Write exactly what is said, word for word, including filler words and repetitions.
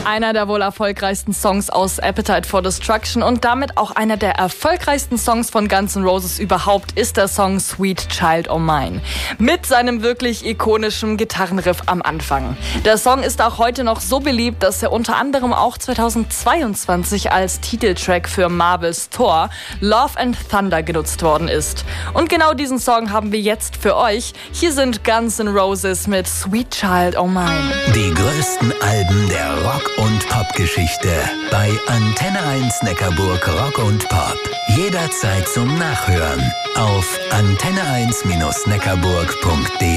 Einer der wohl erfolgreichsten Songs aus Appetite for Destruction und damit auch einer der erfolgreichsten Songs von Guns N' Roses überhaupt ist der Song Sweet Child O' Mine. Mit seinem wirklich ikonischen Gitarrenriff am Anfang. Der Song ist auch heute noch so beliebt, dass er unter anderem auch zweitausendzweiundzwanzig als Titeltrack für Marvels Thor Love and Thunder genutzt worden ist. Und genau diesen Song haben wir jetzt für euch. Hier sind Guns N' Roses mit Sweet Child O' Mine. Die größten Alben der Rock- und Pop-Geschichte bei Antenne eins Neckarburg Rock und Pop. Jederzeit zum Nachhören auf antenne eins Bindestrich neckarburg punkt de.